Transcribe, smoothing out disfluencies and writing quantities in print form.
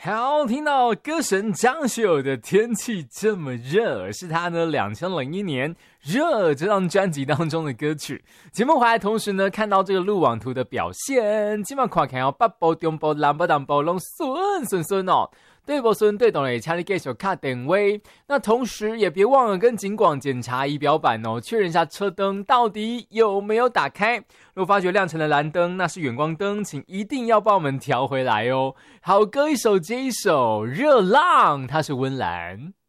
好，听到歌神张学友的天气这么热，是他呢2001年热这张专辑当中的歌曲。节目回来同时呢，看到这个路网图的表现，基本看看哦，北部、中部、南部、东部拢顺哦。对不顺对懂了，请你继续卡点位。那同时也别忘了跟警广检查仪表板哦，确认一下车灯到底有没有打开。如果发觉亮成了蓝灯，那是远光灯，请一定要帮我们调回来哦。好歌一首接一首，热浪，它是温岚。